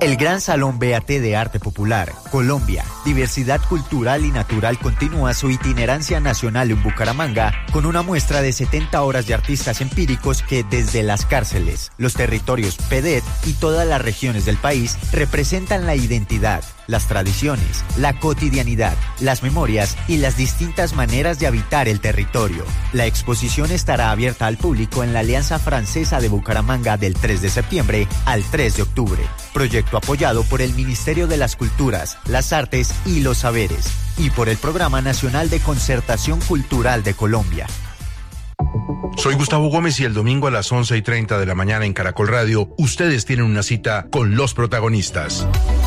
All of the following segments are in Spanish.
El Gran Salón BAT de Arte Popular, Colombia, Diversidad Cultural y Natural continúa su itinerancia nacional en Bucaramanga con una muestra de 70 horas de artistas empíricos que desde las cárceles, los territorios PEDET y todas las regiones del país representan la identidad, las tradiciones, la cotidianidad, las memorias y las distintas maneras de habitar el territorio. La exposición estará abierta al público en la Alianza Francesa de Bucaramanga del 3 de septiembre al 3 de octubre. Proyecto apoyado por el Ministerio de las Culturas, las Artes y los Saberes y por el Programa Nacional de Concertación Cultural de Colombia. Soy Gustavo Gómez y el domingo a las 11:30 de la mañana en Caracol Radio, ustedes tienen una cita con los protagonistas.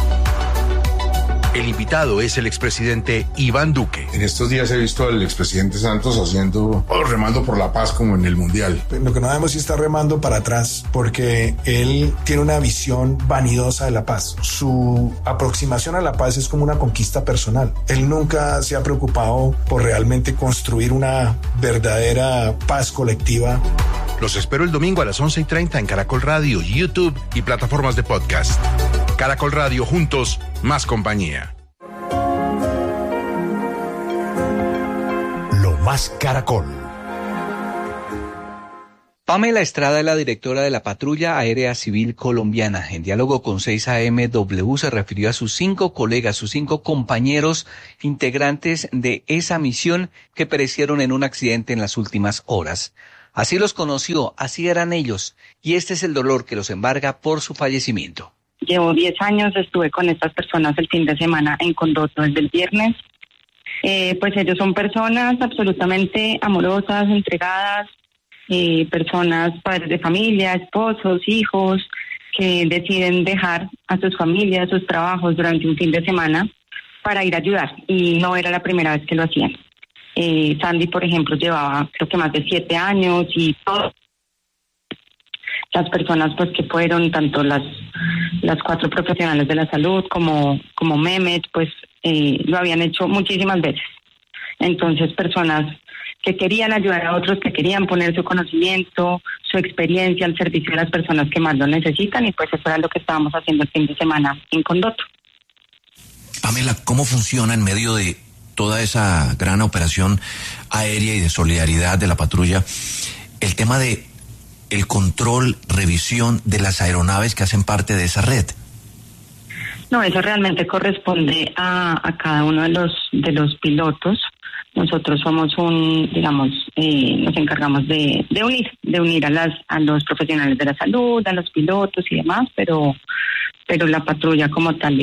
El invitado es el expresidente Iván Duque. En estos días he visto al expresidente Santos remando por la paz como en el Mundial. Lo que no sabemos si está remando para atrás, porque él tiene una visión vanidosa de la paz. Su aproximación a la paz es como una conquista personal. Él nunca se ha preocupado por realmente construir una verdadera paz colectiva. Los espero el domingo a las 11:30 en Caracol Radio, YouTube y plataformas de podcast. Caracol Radio, juntos, más compañía. Lo más Caracol. Pamela Estrada es la directora de la Patrulla Aérea Civil Colombiana. En diálogo con 6am se refirió a sus 5 colegas, sus 5 compañeros integrantes de esa misión que perecieron en un accidente en las últimas horas. Así los conoció, así eran ellos, y este es el dolor que los embarga por su fallecimiento. Llevo 10 años, estuve con estas personas el fin de semana en Condoto desde el viernes. Pues ellos son personas absolutamente amorosas, entregadas, personas, padres de familia, esposos, hijos, que deciden dejar a sus familias, sus trabajos durante un fin de semana para ir a ayudar. Y no era la primera vez que lo hacían. Sandy, por ejemplo, llevaba creo que más de 7 años y todas las personas pues que fueron, tanto las 4 profesionales de la salud como Mehmet, pues lo habían hecho muchísimas veces. Entonces, personas que querían ayudar a otros, que querían poner su conocimiento, su experiencia al servicio de las personas que más lo necesitan, y pues eso era lo que estábamos haciendo el fin de semana en Condoto. Pamela, ¿cómo funciona en medio de toda esa gran operación aérea y de solidaridad de la patrulla el tema de el control, revisión de las aeronaves que hacen parte de esa red? No, eso realmente corresponde a cada uno de los pilotos. Nosotros somos nos encargamos de unir a los profesionales de la salud, a los pilotos y demás, pero la patrulla como tal,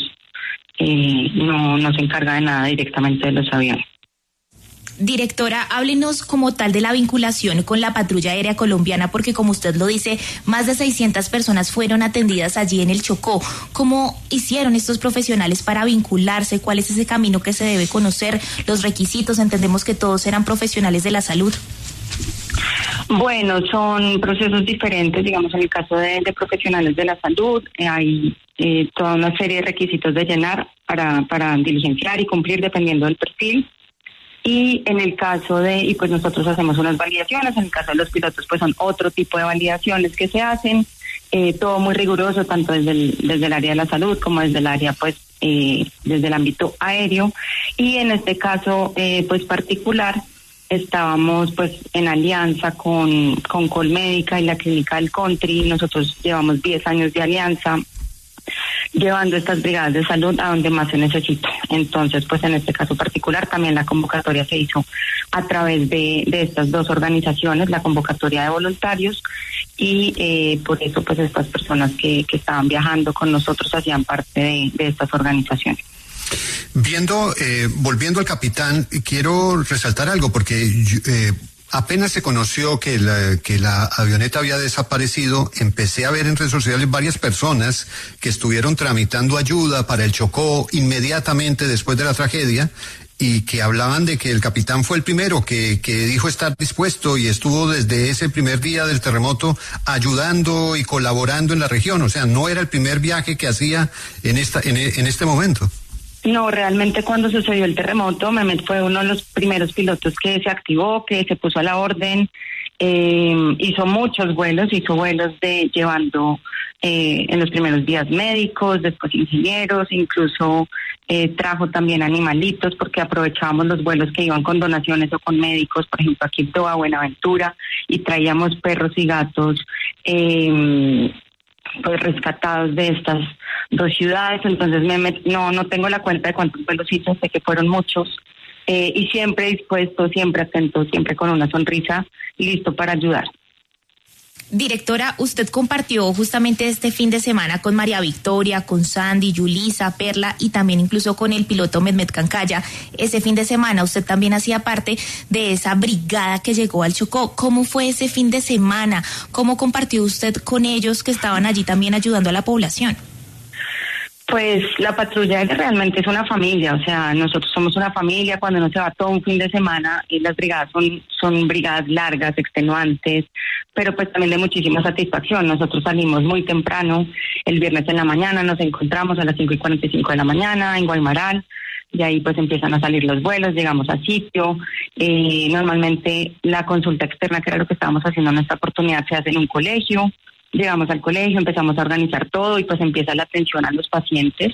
no se encarga de nada directamente de los aviones. Directora, háblenos como tal de la vinculación con la Patrulla Aérea Colombiana, porque como usted lo dice, más de 600 personas fueron atendidas allí en el Chocó. ¿Cómo hicieron estos profesionales para vincularse? ¿Cuál es ese camino que se debe conocer? Los requisitos, entendemos que todos eran profesionales de la salud. Bueno, son procesos diferentes, digamos, en el caso de profesionales de la salud, hay toda una serie de requisitos de llenar para diligenciar y cumplir dependiendo del perfil. Y en el caso pues nosotros hacemos unas validaciones, en el caso de los pilotos pues son otro tipo de validaciones que se hacen, todo muy riguroso, tanto desde el área de la salud como desde el área desde el ámbito aéreo. Y en este caso pues particular, estábamos pues en alianza con Colmédica y la Clínica del Country. Nosotros llevamos 10 años de alianza, llevando estas brigadas de salud a donde más se necesita. Entonces, pues en este caso particular también la convocatoria se hizo a través de estas 2 organizaciones, la convocatoria de voluntarios, y por eso pues estas personas que estaban viajando con nosotros hacían parte de estas organizaciones. Volviendo al capitán, quiero resaltar algo porque apenas se conoció que la avioneta había desaparecido, empecé a ver en redes sociales varias personas que estuvieron tramitando ayuda para el Chocó inmediatamente después de la tragedia y que hablaban de que el capitán fue el primero que dijo estar dispuesto y estuvo desde ese primer día del terremoto ayudando y colaborando en la región. O sea, no era el primer viaje que hacía en este momento. No, realmente cuando sucedió el terremoto, Mehmet fue uno de los primeros pilotos que se activó, que se puso a la orden, hizo muchos vuelos, llevando en los primeros días médicos, después ingenieros, incluso trajo también animalitos porque aprovechábamos los vuelos que iban con donaciones o con médicos, por ejemplo aquí en Buenaventura, y traíamos perros y gatos pues rescatados de estas dos ciudades. Entonces no tengo la cuenta de cuántos vuelos hizo, sé que fueron muchos, y siempre dispuesto, siempre atento, siempre con una sonrisa, listo para ayudar. Directora, usted compartió justamente este fin de semana con María Victoria, con Sandy, Yulisa, Perla y también incluso con el piloto Mehmet Cancaya. Ese fin de semana usted también hacía parte de esa brigada que llegó al Chocó. ¿Cómo fue ese fin de semana? ¿Cómo compartió usted con ellos que estaban allí también ayudando a la población? Pues la patrulla realmente es una familia, o sea, nosotros somos una familia. Cuando uno se va todo un fin de semana, y las brigadas son brigadas largas, extenuantes, pero pues también de muchísima satisfacción. Nosotros salimos muy temprano, el viernes en la mañana, nos encontramos a las 5:45 de la mañana en Guaymaral, y ahí pues empiezan a salir los vuelos, llegamos a sitio. Normalmente la consulta externa, que era lo que estábamos haciendo en esta oportunidad, se hace en un colegio. Llegamos al colegio, empezamos a organizar todo y pues empieza la atención a los pacientes.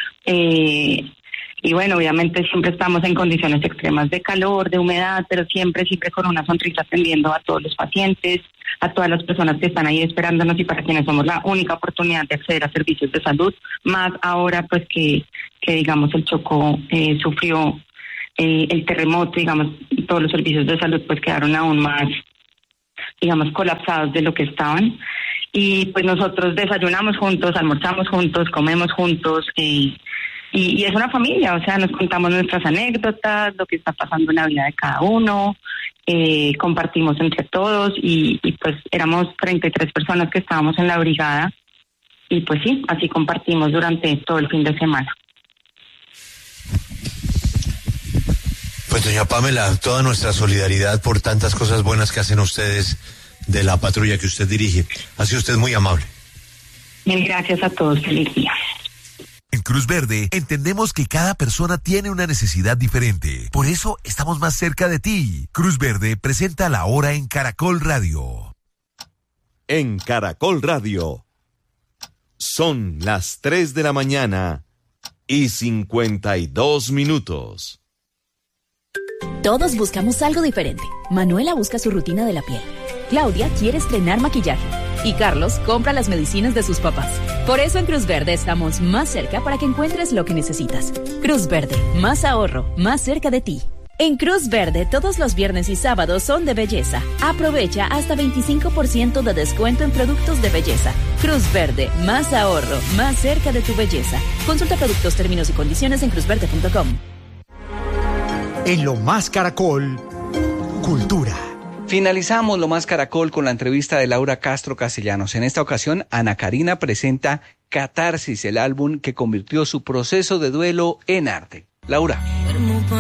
Y bueno, obviamente siempre estamos en condiciones extremas de calor, de humedad, pero siempre con una sonrisa atendiendo a todos los pacientes, a todas las personas que están ahí esperándonos y para quienes somos la única oportunidad de acceder a servicios de salud, más ahora pues que digamos el Chocó sufrió el terremoto, digamos, todos los servicios de salud pues quedaron aún más, digamos, colapsados de lo que estaban. Y pues nosotros desayunamos juntos, almorzamos juntos, comemos juntos, y es una familia, o sea, nos contamos nuestras anécdotas, lo que está pasando en la vida de cada uno, compartimos entre todos, y pues éramos 33 personas que estábamos en la brigada, y pues sí, así compartimos durante todo el fin de semana. Pues doña Pamela, toda nuestra solidaridad por tantas cosas buenas que hacen ustedes de la patrulla que usted dirige. Ha sido usted muy amable. Mil gracias a todos. Feliz día. En Cruz Verde entendemos que cada persona tiene una necesidad diferente. Por eso estamos más cerca de ti. Cruz Verde presenta La Hora en Caracol Radio. En Caracol Radio. Son las 3 de la mañana y 52 minutos. Todos buscamos algo diferente. Manuela busca su rutina de la piel. Claudia quiere estrenar maquillaje. Y Carlos compra las medicinas de sus papás. Por eso en Cruz Verde estamos más cerca para que encuentres lo que necesitas. Cruz Verde, más ahorro, más cerca de ti. En Cruz Verde, todos los viernes y sábados son de belleza. Aprovecha hasta 25% de descuento en productos de belleza. Cruz Verde, más ahorro, más cerca de tu belleza. Consulta productos, términos y condiciones en cruzverde.com. En Lo Más Caracol, Cultura. Finalizamos Lo Más Caracol con la entrevista de Laura Castro Castellanos. En esta ocasión, Ana Karina presenta Catarsis, el álbum que convirtió su proceso de duelo en arte. Laura.